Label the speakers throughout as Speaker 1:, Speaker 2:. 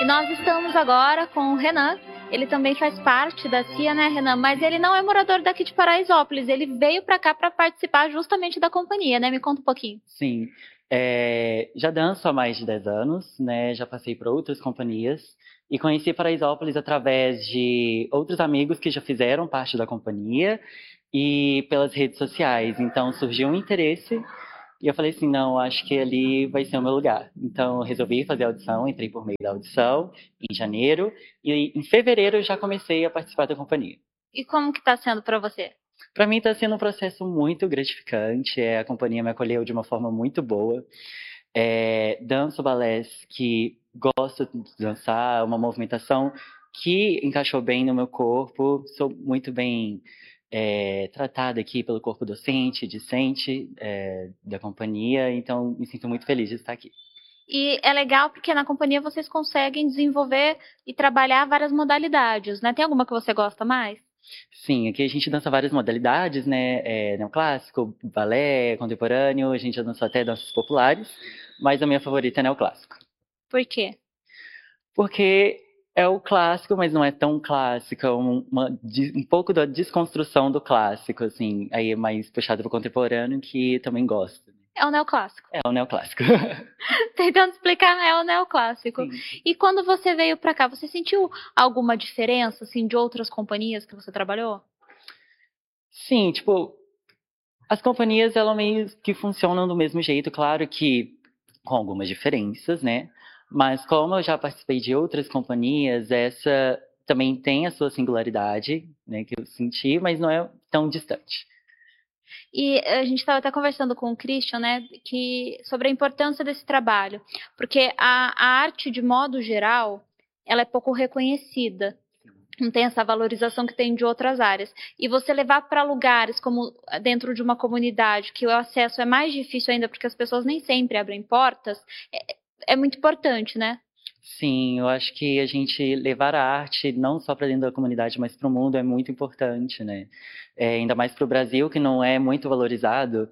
Speaker 1: nós estamos agora com o Renan. Ele também faz parte da CIA, né, Renan? Mas ele não é morador daqui de Paraisópolis. Ele veio para cá para participar justamente da companhia, né? Me conta um pouquinho.
Speaker 2: Sim, já danço há mais de 10 anos, né? Já passei por outras companhias e conheci Paraisópolis através de outros amigos que já fizeram parte da companhia e pelas redes sociais. Então surgiu um interesse e eu falei assim, não, acho que ali vai ser o meu lugar. Então eu resolvi fazer a audição, entrei por meio da audição em janeiro e em fevereiro eu já comecei a participar da companhia.
Speaker 1: E como que tá sendo para você?
Speaker 2: Para mim está sendo um processo muito gratificante. A companhia me acolheu de uma forma muito boa. Danço balés que gosto de dançar, uma movimentação que encaixou bem no meu corpo. Sou muito bem tratada aqui pelo corpo docente, discente da companhia, então me sinto muito feliz de estar aqui.
Speaker 1: E é legal porque na companhia vocês conseguem desenvolver e trabalhar várias modalidades, né? Tem alguma que você gosta mais?
Speaker 2: Sim, aqui a gente dança várias modalidades, né? Neoclássico, balé, contemporâneo, a gente já dançou até danças populares, mas a minha favorita é neoclássico.
Speaker 1: Por quê?
Speaker 2: Porque é o clássico, mas não é tão clássico, é um pouco da desconstrução do clássico, assim, aí é mais puxado pro contemporâneo, que também gosto.
Speaker 1: É o neoclássico.
Speaker 2: É o neoclássico.
Speaker 1: Tentando explicar, é o neoclássico.
Speaker 2: Sim.
Speaker 1: E quando você veio para cá, você sentiu alguma diferença, assim, de outras companhias que você trabalhou?
Speaker 2: Sim, tipo, as companhias, elas meio que funcionam do mesmo jeito, claro que com algumas diferenças, né? Mas como eu já participei de outras companhias, essa também tem a sua singularidade, né, que eu senti, mas não é tão distante.
Speaker 1: E a gente estava até conversando com o Christian, né, sobre a importância desse trabalho, porque a arte, de modo geral, ela é pouco reconhecida. Não tem essa valorização que tem de outras áreas. E você levar para lugares como dentro de uma comunidade, que o acesso é mais difícil ainda, porque as pessoas nem sempre abrem portas, é muito importante, né?
Speaker 2: Sim, eu acho que a gente levar a arte não só para dentro da comunidade, mas para o mundo é muito importante, né? Ainda mais para o Brasil, que não é muito valorizado,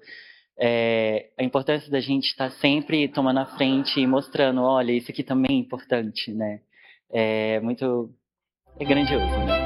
Speaker 2: a importância da gente estar sempre tomando a frente e mostrando, olha, isso aqui também é importante, né? É grandioso, né?